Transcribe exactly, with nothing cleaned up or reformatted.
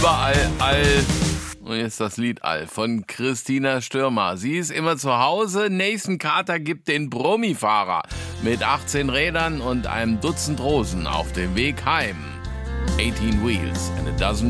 Überall all. Und jetzt das Lied All von Christina Stürmer. Sie ist immer zu Hause. Nathan Carter gibt den Brummifahrer mit achtzehn Rädern und einem Dutzend Rosen auf dem Weg heim. eighteen wheels and a dozen